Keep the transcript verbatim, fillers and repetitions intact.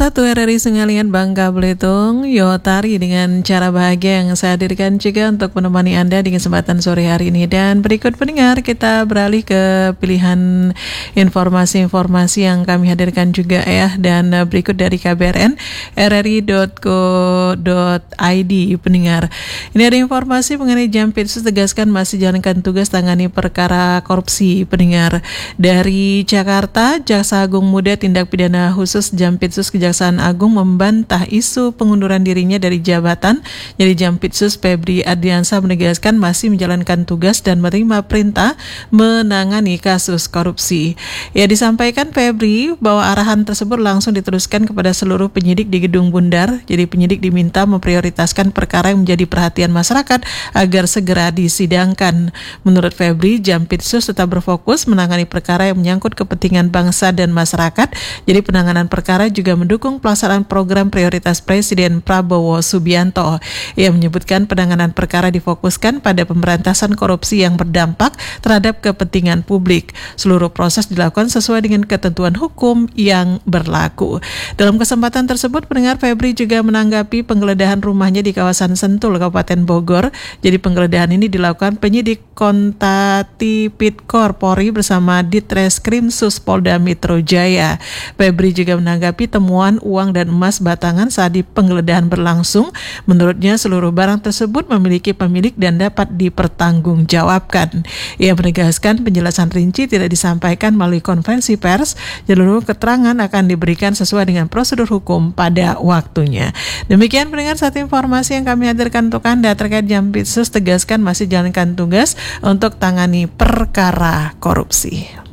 Satu R R I Sengalian Bangka Belitung, Yotari dengan cara bahagia yang saya hadirkan juga untuk menemani Anda di kesempatan sore hari ini. Dan berikut pendengar, kita beralih ke pilihan informasi-informasi yang kami hadirkan juga ya. Dan berikut dari K B R N R R I dot co dot I D pendengar. Ini ada informasi mengenai Jampitsus tegaskan masih jalankan tugas tangani perkara korupsi pendengar. Dari Jakarta, Jaksa Agung Muda Tindak Pidana Khusus Jampitsus Kejaksaan Agung membantah isu pengunduran dirinya dari jabatan. Jadi Jampitsus Febri Ardiansyah menegaskan masih menjalankan tugas dan menerima perintah menangani kasus korupsi. Ya, disampaikan Febri bahwa arahan tersebut langsung diteruskan kepada seluruh penyidik di Gedung Bundar. Jadi penyidik diminta memprioritaskan perkara yang menjadi perhatian masyarakat agar segera disidangkan. Menurut Febri, Jampitsus tetap berfokus menangani perkara yang menyangkut kepentingan bangsa dan masyarakat. Jadi penanganan perkara juga mendukung pelaksanaan program prioritas Presiden Prabowo Subianto. Ia menyebutkan penanganan perkara difokuskan pada pemberantasan korupsi yang berdampak terhadap kepentingan publik. Seluruh proses dilakukan sesuai dengan ketentuan hukum yang berlaku. Dalam kesempatan tersebut, pendengar, Febri juga menanggapi penggeledahan rumahnya di kawasan Sentul, Kabupaten Bogor. Jadi penggeledahan ini dilakukan penyidik Kontatipidkor Polri bersama Ditreskrim Sus Polda Metro Jaya. Febri juga menanggapi temuan uang dan emas batangan saat di penggeledahan berlangsung. Menurutnya seluruh barang tersebut memiliki pemilik dan dapat dipertanggungjawabkan. Ia menegaskan penjelasan rinci tidak disampaikan melalui konferensi pers. Seluruh keterangan akan diberikan sesuai dengan prosedur hukum pada waktunya. Demikian pendengar, satu informasi yang kami hadirkan untuk Anda terkait Jampitsus tegaskan masih jalankan tugas untuk tangani perkara korupsi.